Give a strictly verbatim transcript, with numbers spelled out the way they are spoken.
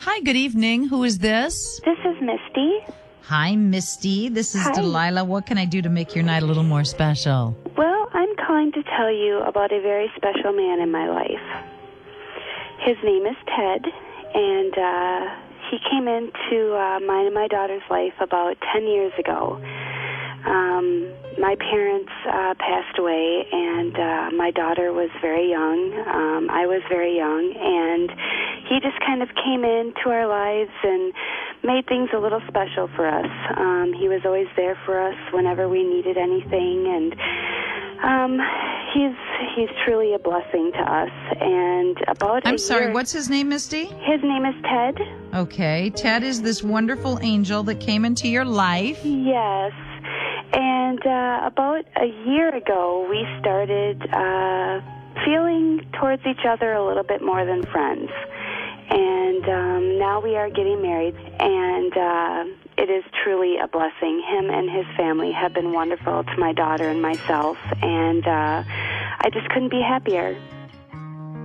Hi, good evening. Who is this? This is Misty. Hi, Misty. This is Hi. Delilah. What can I do to make your night a little more special? Well, I'm calling to tell you about a very special man in my life. His name is Ted, and uh, he came into uh, mine and my daughter's life about ten years ago. Um, my parents uh, passed away, and uh, my daughter was very young. Um, I was very young, and he just kind of came into our lives and made things a little special for us. Um, he was always there for us whenever we needed anything, and um, he's he's truly a blessing to us. And about I'm a sorry, year, what's his name, Misty? his name is Ted. Okay, Ted is this wonderful angel that came into your life. Yes. And uh, about a year ago, we started uh, feeling towards each other a little bit more than friends. And um, now we are getting married, and uh, it is truly a blessing. Him and his family have been wonderful to my daughter and myself, and uh, I just couldn't be happier.